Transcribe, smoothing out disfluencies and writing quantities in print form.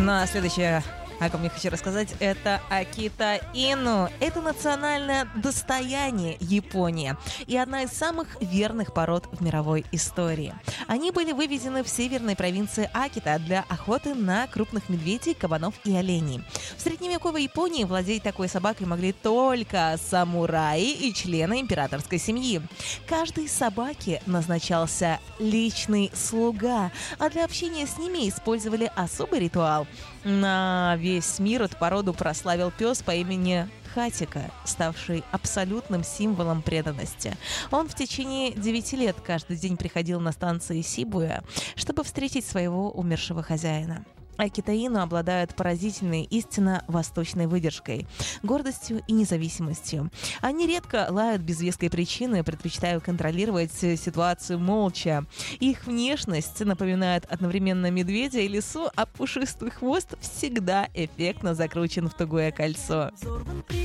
Ну а следующее, о ком я хочу рассказать, это Акита Ину. Это национальное достояние Японии и одна из самых верных пород в мировой истории. Они были вывезены в северной провинции Акита для охоты на крупных медведей, кабанов и оленей. В средневековой Японии владеть такой собакой могли только самураи и члены императорской семьи. Каждой собаке назначался личный слуга, а для общения с ними использовали особый ритуал. На весь мир эту породу прославил пес по имени Хатико, ставший абсолютным символом преданности. Он в течение 9 лет каждый день приходил на станции Сибуя, чтобы встретить своего умершего хозяина. Акита Ину обладают поразительной, истинно восточной выдержкой, гордостью и независимостью. Они редко лают без веской причины, предпочитая контролировать ситуацию молча. Их внешность напоминает одновременно медведя и лису, а пушистый хвост всегда эффектно закручен в тугое кольцо.